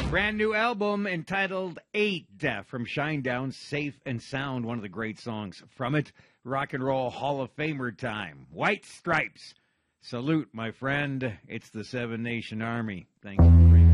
Brand new album entitled 8 from Shinedown, Safe and Sound, one of the great songs from it. Rock and Roll Hall of Famer time. White Stripes. Salute, my friend. It's the Seven Nation Army. Thank you.